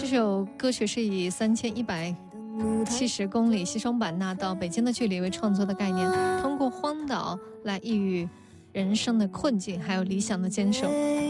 这首歌曲是以3170公里西双版纳到北京的距离为创作的概念，通过荒岛来抑郁人生的困境，还有理想的坚守。